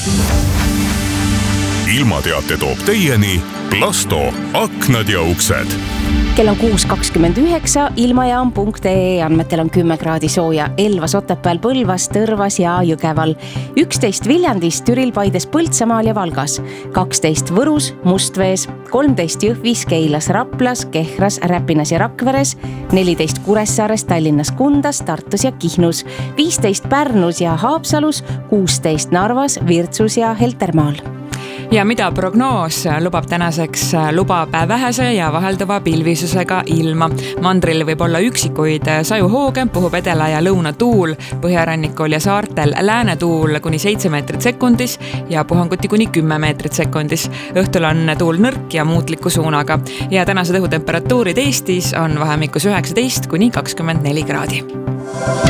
Ilmateate toob teieni Plasto aknad ja uksed. Kell on 6.29, ilmajaam.ee andmetel on 10 kraadi sooja Elvas, Otepääl, Põlvas, Tõrvas ja Jõgeval, 11 Viljandis, Türil, Paides, Põltsamaal ja Valgas, 12 Võrus, Mustvees, 13 Jõhvis, Keilas, Raplas, Kehras, Räpinas ja Rakveres, 14 Kuressaares, Tallinnas, Kundas, Tartus ja Kihnus, 15 Pärnus ja Haapsalus, 16 Narvas, Virtsus ja Heltermaal. Ja mida prognoos lubab tänaseks? Lubab vähese ja vahelduva pilvisusega ilma. Mandril võib olla üksikuid sajuhooge, puhub edela- ja lõunatuul, põhjarannikul ja saartel läänetuul kuni 7 meetrit sekundis ja puhanguti kuni 10 meetrit sekundis. Õhtul on tuul nõrk ja muutliku suunaga ja tänased õhutemperatuurid Eestis on vahemikus 19 kuni 24 kraadi.